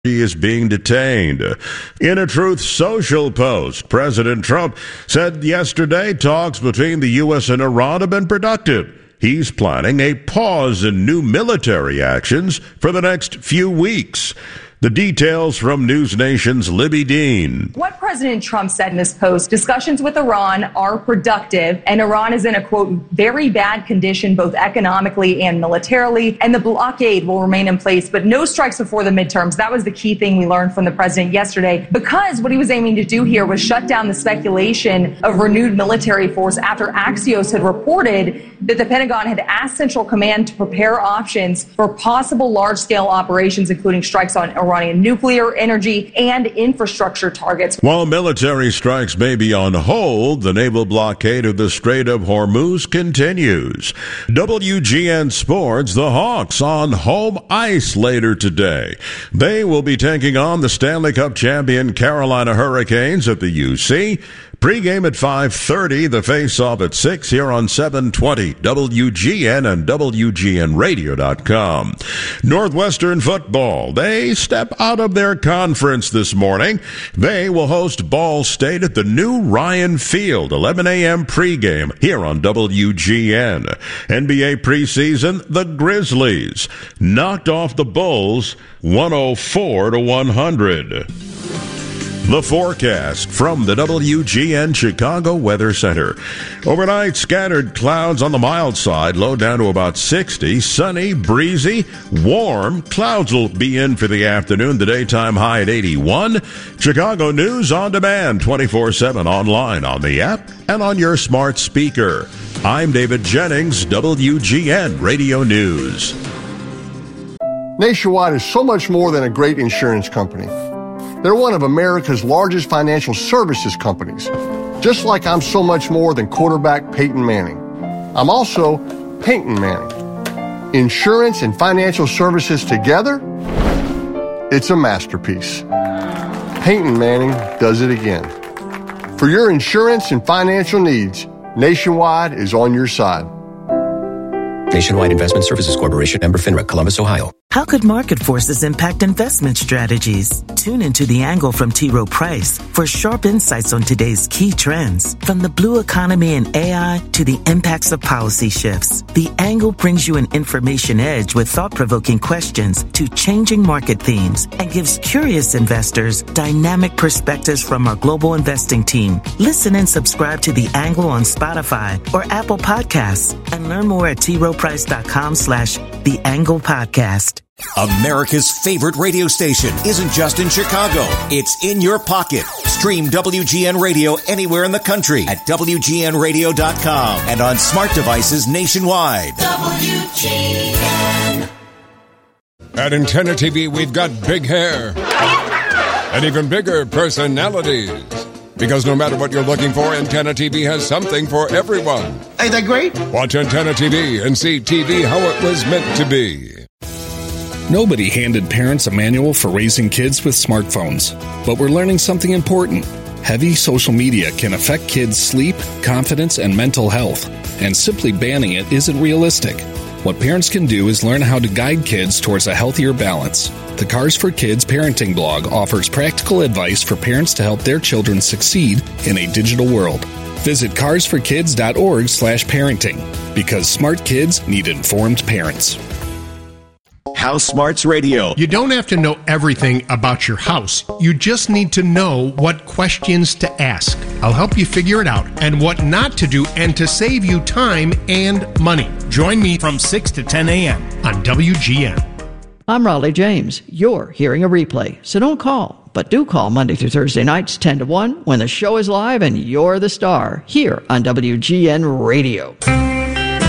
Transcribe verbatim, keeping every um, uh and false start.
He is being detained. In a Truth Social post, President Trump said yesterday talks between the U S and Iran have been productive. He's planning a pause in new military actions for the next few weeks. The details from News Nation's Libby Dean. What President Trump said in this post, discussions with Iran are productive, and Iran is in a, quote, very bad condition, both economically and militarily, and the blockade will remain in place, but no strikes before the midterms. That was the key thing we learned from the president yesterday, because what he was aiming to do here was shut down the speculation of renewed military force after Axios had reported that the Pentagon had asked Central Command to prepare options for possible large-scale operations, including strikes on Iran. Iranian nuclear, energy, and infrastructure targets. While military strikes may be on hold, the naval blockade of the Strait of Hormuz continues. W G N Sports, the Hawks on home ice later today. They will be taking on the Stanley Cup champion Carolina Hurricanes at the U C. Pre-game at five thirty, the face-off at six here on seven twenty W G N and W G N radio dot com. Northwestern football, they step out of their conference this morning. They will host Ball State at the new Ryan Field, eleven a.m. pre-game here on W G N. N B A preseason, the Grizzlies knocked off the Bulls one oh four to one hundred. The forecast from the W G N Chicago Weather Center. Overnight, scattered clouds on the mild side, low down to about sixty. Sunny, breezy, warm. Clouds will be in for the afternoon. The daytime high at eighty-one. Chicago News on demand, twenty-four seven online, on the app, and on your smart speaker. I'm David Jennings, W G N Radio News. Nationwide is so much more than a great insurance company. They're one of America's largest financial services companies, just like I'm so much more than quarterback Peyton Manning. I'm also Peyton Manning. Insurance and financial services together, it's a masterpiece. Peyton Manning does it again. For your insurance and financial needs, Nationwide is on your side. Nationwide Investment Services Corporation, member FINRA, Columbus, Ohio. How could market forces impact investment strategies? Tune into The Angle from T. Rowe Price for sharp insights on today's key trends. From the blue economy and A I to the impacts of policy shifts, The Angle brings you an information edge with thought-provoking questions to changing market themes and gives curious investors dynamic perspectives from our global investing team. Listen and subscribe to The Angle on Spotify or Apple Podcasts and learn more at t rowe price dot com slash The Angle Podcast. America's favorite radio station isn't just in Chicago. It's in your pocket. Stream W G N Radio anywhere in the country at W G N radio dot com and on smart devices nationwide. W G N. At Antenna T V, we've got big hair and even bigger personalities. Because no matter what you're looking for, Antenna T V has something for everyone. Ain't that great? Watch Antenna T V and see T V how it was meant to be. Nobody handed parents a manual for raising kids with smartphones. But we're learning something important. Heavy social media can affect kids' sleep, confidence, and mental health. And simply banning it isn't realistic. What parents can do is learn how to guide kids towards a healthier balance. The Cars for Kids parenting blog offers practical advice for parents to help their children succeed in a digital world. Visit cars for kids dot org slash parenting, because smart kids need informed parents. House Smarts Radio. You don't have to know everything about your house. You just need to know what questions to ask. I'll help you figure it out and what not to do, and to save you time and money. Join me from six to ten a.m. on W G N. I'm Raleigh James. You're hearing a replay, so don't call, but do call Monday through Thursday nights ten to one when the show is live and you're the star here on W G N Radio.